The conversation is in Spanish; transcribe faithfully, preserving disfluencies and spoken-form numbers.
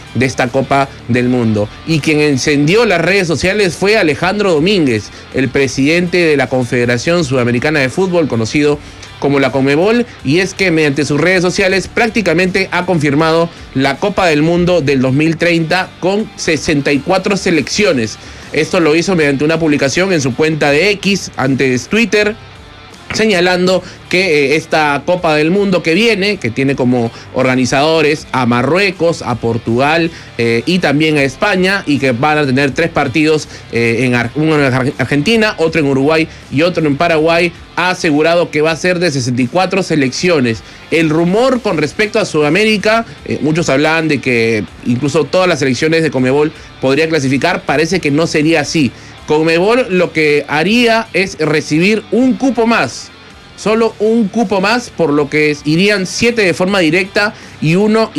de esta Copa del Mundo. Y quien encendió las redes sociales fue Alejandro Domínguez, el presidente de la Confederación Sudamericana de Fútbol, conocido como la Conmebol, y es que mediante sus redes sociales prácticamente ha confirmado la Copa del Mundo del dos mil treinta con sesenta y cuatro selecciones. Esto lo hizo mediante una publicación en su cuenta de X, antes Twitter, señalando que eh, esta Copa del Mundo que viene, que tiene como organizadores a Marruecos, a Portugal eh, y también a España, y que van a tener tres partidos, eh, en Ar- uno en Argentina, otro en Uruguay y otro en Paraguay, ha asegurado que va a ser de sesenta y cuatro selecciones. El rumor con respecto a Sudamérica, eh, muchos hablan de que incluso todas las selecciones de Conmebol podría clasificar, parece que no sería así. Conmebol lo que haría es recibir un cupo más, solo un cupo más, por lo que irían siete de forma directa y uno